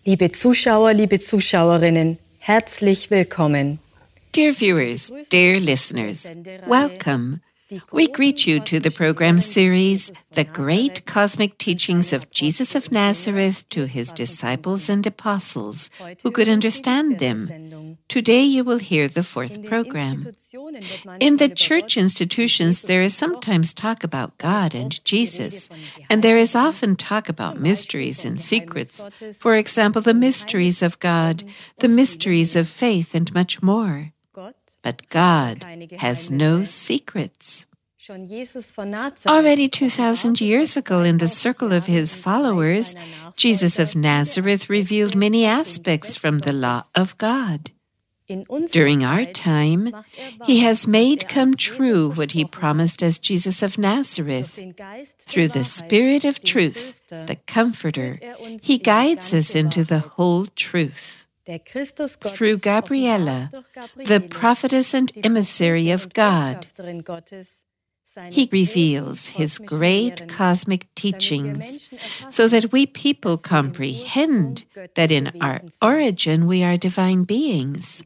Liebe Zuschauer, liebe Zuschauerinnen, herzlich willkommen. Dear viewers, dear listeners, welcome. We greet you to the program series, The Great Cosmic Teachings of Jesus of Nazareth to His Disciples and Apostles, who could understand them. Today you will hear the fourth program. In the church institutions, there is sometimes talk about God and Jesus, and there is often talk about mysteries and secrets, for example, the mysteries of God, the mysteries of faith, and much more. But God has no secrets. Already 2,000 years ago, in the circle of his followers, Jesus of Nazareth revealed many aspects from the law of God. During our time, he has made come true what he promised as Jesus of Nazareth. Through the Spirit of truth, the Comforter, he guides us into the whole truth. Through Gabriella, the prophetess and emissary of God, he reveals his great cosmic teachings so that we people comprehend that in our origin we are divine beings.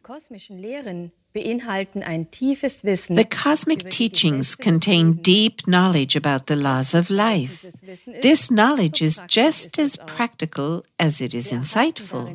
The cosmic teachings contain deep knowledge about the laws of life. This knowledge is just as practical as it is insightful.